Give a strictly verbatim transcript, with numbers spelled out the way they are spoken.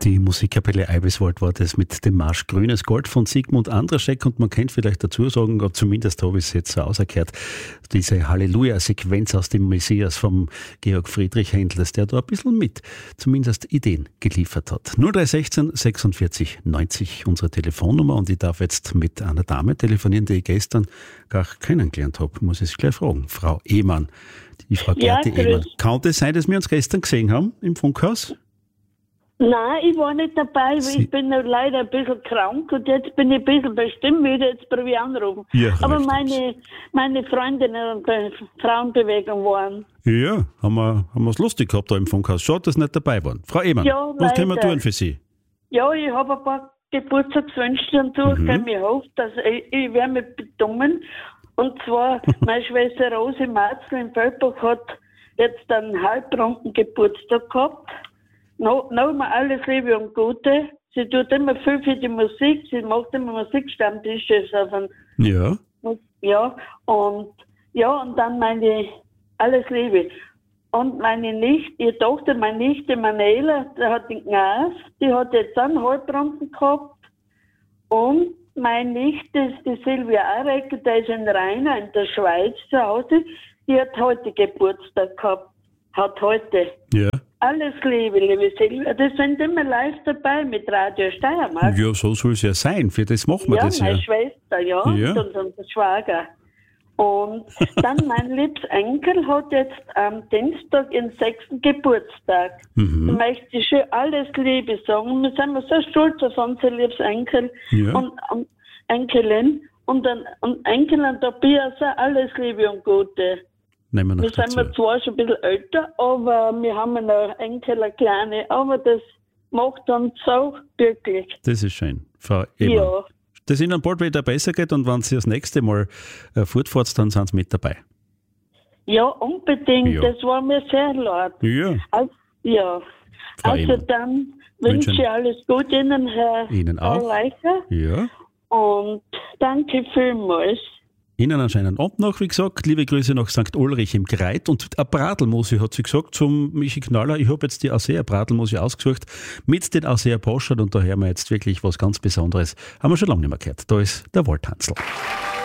Die Musikkapelle Eibiswald war das mit dem Marsch Grünes Gold von Sigmund Andraschek, und man könnte vielleicht dazu sagen, oder zumindest habe ich es jetzt so ausgehört, diese Halleluja-Sequenz aus dem Messias vom Georg Friedrich Händel, der da ein bisschen mit zumindest Ideen geliefert hat. null drei eins sechs sechsundvierzig neunzig unsere Telefonnummer, und ich darf jetzt mit einer Dame telefonieren, die ich gestern gar kennengelernt habe, muss ich gleich fragen. Frau Ehmann, die Frau Gerti Ja, Ehmann. Kann das sein, dass wir uns gestern gesehen haben im Funkhaus? Nein, ich war nicht dabei, weil Sie- ich bin noch leider ein bisschen krank und jetzt bin ich ein bisschen bestimmt müde, jetzt probiere ich anrufen. Ja, Aber recht meine, meine Freundinnen und der Frauenbewegung waren. Ja, haben wir, haben wir es lustig gehabt da im Funkhaus. Schade, dass Sie nicht dabei waren. Frau Ehmann, Ja, was können wir leider. tun für Sie? Ja, ich habe ein paar Geburtstagswünsche und so, Mhm. ich mir hofft, dass ich, ich werde mich bedummen. Und zwar, meine Schwester Rose Marzl in Feldbach hat jetzt einen halbrunden Geburtstag gehabt. No, nochmal alles Liebe und Gute. Sie tut immer viel für die Musik, sie macht immer Musikstammtische auf einen, Ja, ja, und ja, und dann meine alles Liebe. Und meine Nichte, ihre Tochter, meine Nichte Manuela, die hat den Gnas, die hat jetzt einen Halbrunden gehabt. Und meine Nichte ist die Silvia Arecker, die ist in Raina in der Schweiz zu Hause, die hat heute Geburtstag gehabt. Hat heute. ja. Alles Liebe, liebe Silvia. Das sind immer live dabei mit Radio Steiermark. Ja, so soll es ja sein. Für das machen wir Ja, das ja. meine Schwester, ja, Ja. und unser Schwager. Und dann mein liebster Enkel hat jetzt am Dienstag ihren sechsten Geburtstag. Mhm. Da möchte ich schon alles Liebe sagen. Wir sind so stolz auf unser liebes Enkel Ja. und, und Enkelin. Und dann und Enkel und Tobias auch alles Liebe und Gute. Nehmen wir noch Wir sind dazu. wir zwar schon ein bisschen älter, aber wir haben noch Enkel, eine kleine, aber das macht uns so glücklich. Das ist schön, Frau Ehmann. Ja. Dass Ihnen bald wieder besser geht, und wenn Sie das nächste Mal äh, fortfahrt, dann sind Sie mit dabei. Ja, unbedingt. Ja. Das war mir sehr leid. Ja, Also, ja. Frau Also Ehmann. dann wünsche Wünschen- ich alles Gute Ihnen, Herr Ihnen auch. Leicher. ja. Und danke vielmals. Ihnen einen schönen Abend noch, wie gesagt. Liebe Grüße nach Sankt Ulrich im Greit. Und eine Bradelmusi hat sie gesagt zum Michi Knaller. Ich habe jetzt die Ausseer Bradelmusi ausgesucht mit den Ausseer Poschert, und da hören wir jetzt wirklich was ganz Besonderes. Haben wir schon lange nicht mehr gehört. Da ist der Waldhansl.